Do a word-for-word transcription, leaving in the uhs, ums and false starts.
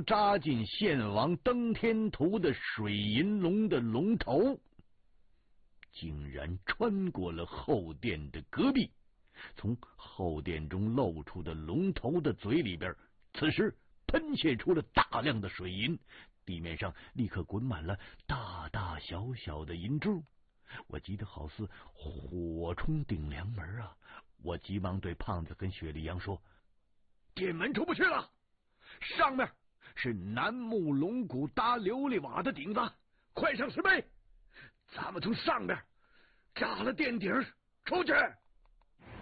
扎进献王登天图的水银龙的龙头，竟然穿过了后殿的隔壁，从后殿中露出的龙头的嘴里边，此时喷泄出了大量的水银，地面上立刻滚满了大大小小的银珠。我急得好似火冲顶梁门啊！我急忙对胖子跟雪莉杨说：“殿门出不去了，上面是楠木龙骨搭琉璃瓦的顶子，快上石碑，咱们从上面炸了殿顶出去。”